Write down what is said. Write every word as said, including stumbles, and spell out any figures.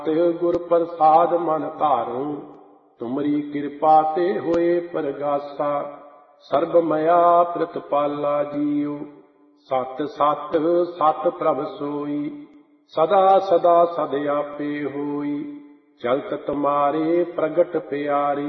ਗੁਰ ਪ੍ਰਸਾਦ ਮਨ ਧਾਰੂ, ਤੁਮਰੀ ਕਿਰਪਾ ਤੇ ਹੋਏ ਪਰਗਾਸਾ। ਸਰਬ ਮਇਆ ਪ੍ਰਤਪਾਲਾ ਜੀਉ, ਸਤ ਸਤ ਸਤ ਪ੍ਰਭ ਸੋਈ। ਸਦਾ ਸਦਾ ਸਦ ਆਪੇ ਹੋਈ, ਚਲਤ ਤੁਮਾਰੇ ਪ੍ਰਗਟ ਪਿਆਰੀ।